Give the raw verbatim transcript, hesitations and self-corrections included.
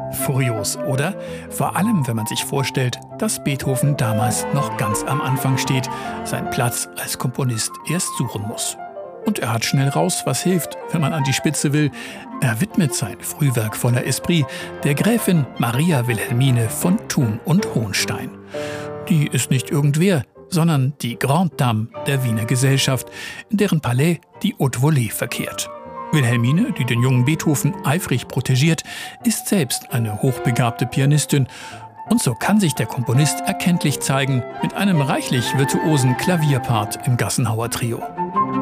Furios, oder? Vor allem, wenn man sich vorstellt, dass Beethoven damals noch ganz am Anfang steht, seinen Platz als Komponist erst suchen muss. Und er hat schnell raus, was hilft, wenn man an die Spitze will. Er widmet sein Frühwerk voller Esprit der Gräfin Maria Wilhelmine von Thun und Hohenstein. Die ist nicht irgendwer, sondern die Grande Dame der Wiener Gesellschaft, in deren Palais die Haute Volée verkehrt. Wilhelmine, die den jungen Beethoven eifrig protegiert, ist selbst eine hochbegabte Pianistin. Und so kann sich der Komponist erkenntlich zeigen mit einem reichlich virtuosen Klavierpart im Gassenhauer Trio.